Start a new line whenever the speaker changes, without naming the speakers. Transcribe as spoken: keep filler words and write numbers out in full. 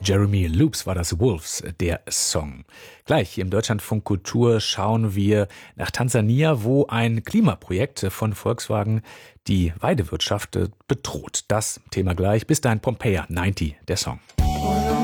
Jeremy Loops war das, Wolves, der Song. Gleich hier im Deutschlandfunk Kultur schauen wir nach Tansania, wo ein Klimaprojekt von Volkswagen die Weidewirtschaft bedroht. Das Thema gleich. Bis dahin Pompeia neunzig, der Song.